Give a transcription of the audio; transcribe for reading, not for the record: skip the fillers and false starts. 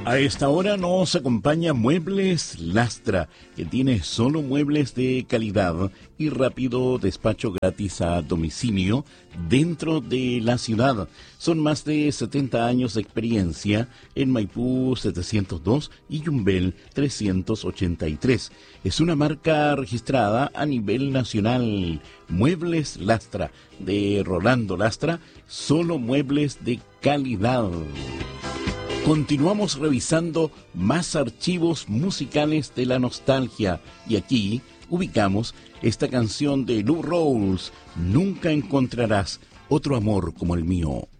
A esta hora nos acompaña Muebles Lastra, que tiene solo muebles de calidad y rápido despacho gratis a domicilio dentro de la ciudad. Son más de 70 años de experiencia en Maipú 702 y Yumbel 383. Es una marca registrada a nivel nacional. Muebles Lastra, de Rolando Lastra, solo muebles de calidad. Continuamos revisando más archivos musicales de la nostalgia y aquí ubicamos esta canción de Lou Rawls, Nunca encontrarás otro amor como el mío.